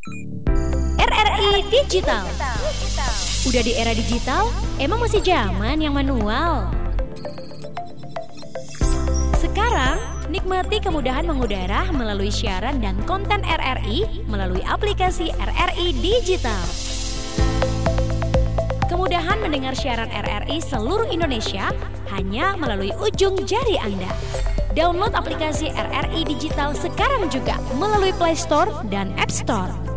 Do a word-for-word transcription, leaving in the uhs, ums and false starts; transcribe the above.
R R I Digital. Udah di era digital, emang masih zaman yang manual? Sekarang, nikmati kemudahan mengudara melalui siaran dan konten R R I melalui aplikasi R R I Digital. Kemudahan mendengar siaran R R I seluruh Indonesia hanya melalui ujung jari Anda. Download aplikasi R R I Digital sekarang juga melalui Play Store dan App Store.